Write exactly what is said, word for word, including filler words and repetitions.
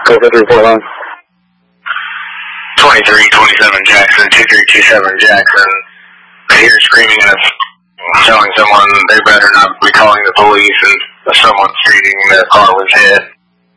Go ahead, report line. twenty-three twenty-seven Jackson, two three two seven Jackson. I hear screaming and telling someone they better not be calling the police and someone's treating their car was hit.